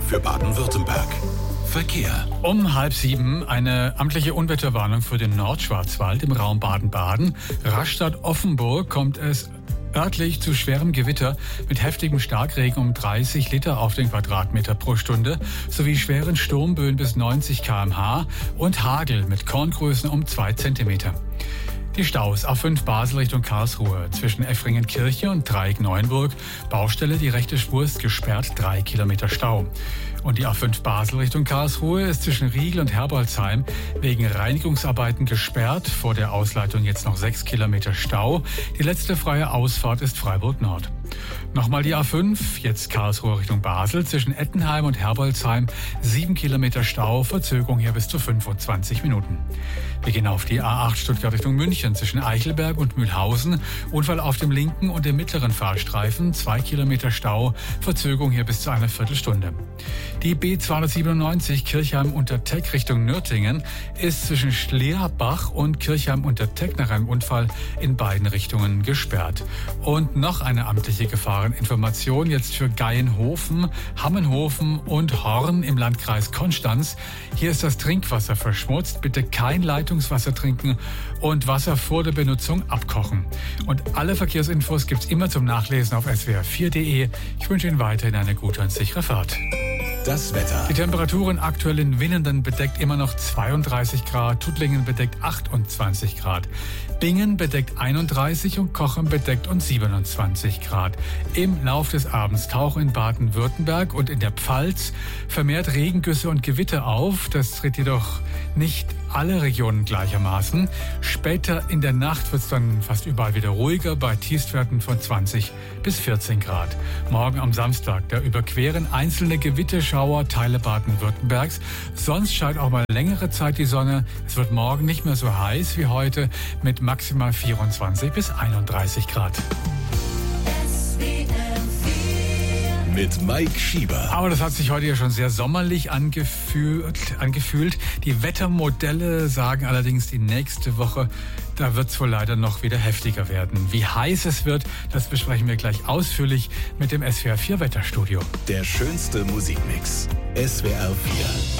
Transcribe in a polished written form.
für Baden-Württemberg. Verkehr. Um 6:30 eine amtliche Unwetterwarnung für den Nordschwarzwald im Raum Baden-Baden. Rastatt-Offenburg kommt es örtlich zu schwerem Gewitter mit heftigem Starkregen um 30 Liter auf den Quadratmeter pro Stunde sowie schweren Sturmböen bis 90 km/h und Hagel mit Korngrößen um 2 Zentimeter. Die Staus A5 Basel Richtung Karlsruhe zwischen Effringen-Kirche und Dreieck-Neuenburg. Baustelle, die rechte Spur ist gesperrt, 3 Kilometer Stau. Und die A5 Basel Richtung Karlsruhe ist zwischen Riegel und Herbolzheim wegen Reinigungsarbeiten gesperrt. Vor der Ausleitung jetzt noch 6 Kilometer Stau. Die letzte freie Ausfahrt ist Freiburg Nord. Nochmal die A5, jetzt Karlsruhe Richtung Basel, zwischen Ettenheim und Herbolzheim, 7 Kilometer Stau, Verzögerung hier bis zu 25 Minuten. Wir gehen auf die A8 Stuttgart Richtung München, zwischen Eichelberg und Mühlhausen, Unfall auf dem linken und dem mittleren Fahrstreifen, 2 Kilometer Stau, Verzögerung hier bis zu einer Viertelstunde. Die B297 Kirchheim-Unterteck Richtung Nürtingen ist zwischen Schlierbach und Kirchheim-Unterteck nach einem Unfall in beiden Richtungen gesperrt. Und noch eine amtliche Gefahreninformation jetzt für Gaienhofen, Hammenhofen und Horn im Landkreis Konstanz. Hier ist das Trinkwasser verschmutzt. Bitte kein Leitungswasser trinken und Wasser vor der Benutzung abkochen. Und alle Verkehrsinfos gibt's immer zum Nachlesen auf swr4.de. Ich wünsche Ihnen weiterhin eine gute und sichere Fahrt. Das Wetter. Die Temperaturen aktuell in Winnenden bedeckt immer noch 32 Grad, Tuttlingen bedeckt 28 Grad, Bingen bedeckt 31 und Cochem bedeckt und 27 Grad. Im Lauf des Abends tauchen in Baden-Württemberg und in der Pfalz vermehrt Regengüsse und Gewitter auf. Das tritt jedoch nicht alle Regionen gleichermaßen. Später in der Nacht wird es dann fast überall wieder ruhiger bei Tiefstwerten von 20 bis 14 Grad. Morgen am Samstag, da überqueren einzelne Gewitterschauer Teile Baden-Württembergs. Sonst scheint auch mal längere Zeit die Sonne. Es wird morgen nicht mehr so heiß wie heute mit maximal 24 bis 31 Grad. Mit Mike Schieber. Aber das hat sich heute ja schon sehr sommerlich angefühlt. Die Wettermodelle sagen allerdings, die nächste Woche, da wird es wohl leider noch wieder heftiger werden. Wie heiß es wird, das besprechen wir gleich ausführlich mit dem SWR4 Wetterstudio. Der schönste Musikmix. SWR4.